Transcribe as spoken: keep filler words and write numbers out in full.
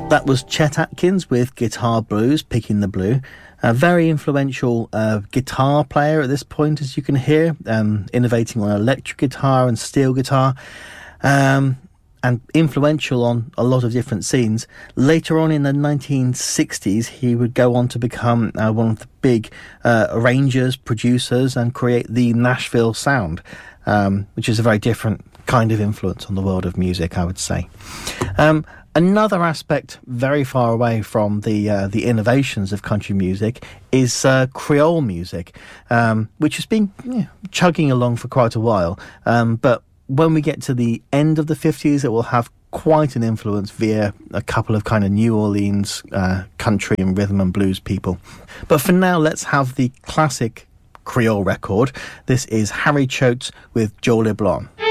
That was Chet Atkins with Guitar Blues, Picking the Blue. A very influential uh, guitar player at this point, as you can hear, um, innovating on electric guitar and steel guitar, um, and influential on a lot of different scenes. Later on in the nineteen sixties, he would go on to become uh, one of the big uh, arrangers, producers, and create the Nashville sound, um, which is a very different kind of influence on the world of music, I would say. Um, Another aspect very far away from the uh, the innovations of country music is uh, Creole music, um, which has been yeah, chugging along for quite a while. Um, but when we get to the end of the fifties, it will have quite an influence via a couple of kind of New Orleans uh, country and rhythm and blues people. But for now, let's have the classic Creole record. This is Harry Choate with Joe LeBlanc.